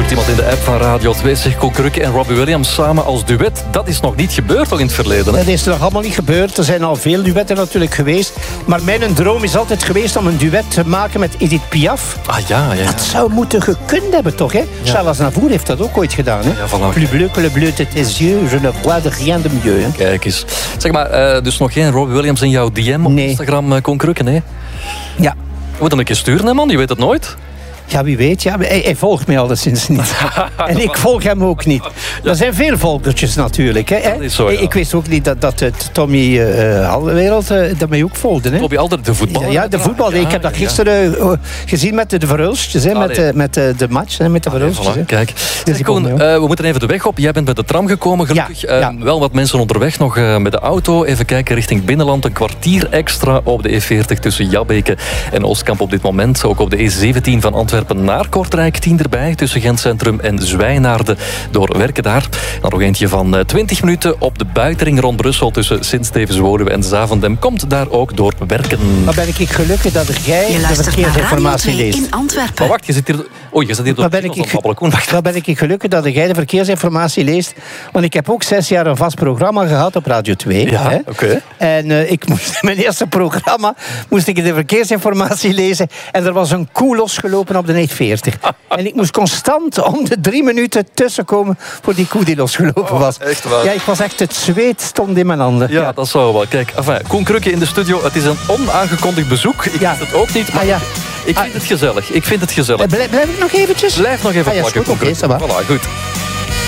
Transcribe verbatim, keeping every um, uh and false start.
Zegt iemand in de app van Radio twee. Zeg, Koen Krukke en Robbie Williams samen als duet. Dat is nog niet gebeurd toch in het verleden? Hè? Dat is nog allemaal niet gebeurd. Er zijn al veel duetten natuurlijk geweest. Maar mijn droom is altijd geweest om een duet te maken met Edith Piaf. Ah ja, ja, ja. Dat zou moeten gekund hebben toch, hè? Ja. Charles Aznavour heeft dat ook ooit gedaan, hè? Ja, voilà. Plus bleu que le bleu de tes yeux, je ne vois de rien de mieux. Hè? Kijk eens. Zeg maar, uh, dus nog geen Robbie Williams in jouw D M op nee. Instagram, uh, Koen Krukke, nee? Ja. We moeten een keer sturen, hè, man? Je weet het nooit. Ja, wie weet. Ja. Hij, hij volgt mij alleszins niet. En ik volg hem ook niet. Er zijn veel volgertjes natuurlijk. Hè. Dat is zo, ja. Ik wist ook niet dat, dat het Tommy uh, Alderwereld uh, dat mij ook volgde. Hè. Tommy Alder, de voetballer. Ja, de voetbal. Ja, ik heb dat gisteren uh, gezien met de, de Verhulstjes. Hè, met, uh, met uh, de match. Hè, met de Verhulstjes. Voilà, kijk. Dus Zeg, Koen, uh, we moeten even de weg op. Jij bent met de tram gekomen, gelukkig. Ja, ja. Uh, wel wat mensen onderweg nog uh, met de auto. Even kijken richting binnenland. Een kwartier extra op de E veertig tussen Jabbeke en Oostkamp op dit moment. Ook op de E zeventien van Antwerpen naar Kortrijk. tien erbij tussen Gentcentrum en Zwijnaarden door werken daar. Dan nog eentje van twintig minuten op de buitenring rond Brussel tussen Sint-Stevens-Woluwe en Zavendem. Komt daar ook door werken. Maar ben ik gelukkig dat jij de verkeersinformatie leest. In Antwerpen. Maar wacht, je zit hier... Oh, je zit hier door ben ik, Koen, ben ik gelukkig dat jij de verkeersinformatie leest. Want ik heb ook zes jaar een vast programma gehad op Radio twee. Ja, oké. Okay. En uh, ik moest, mijn eerste programma moest ik de verkeersinformatie lezen. En er was een koe losgelopen op de E veertig. En ik moest constant om de drie minuten tussenkomen voor die koe die losgelopen was. Oh, echt waar? Ja, ik was echt, het zweet stond in mijn handen. Ja, ja. dat zou wel. Kijk, enfin, Koen Krukke in de studio. Het is een onaangekondigd bezoek. Ik ja. weet het ook niet, maar ah, ja. ik vind ah. het gezellig. Ik vind het gezellig. Blijf, blijf ik nog eventjes? Blijf nog even ah, ja, plakken, goed, Koen Krukke. Okay, voilà, goed.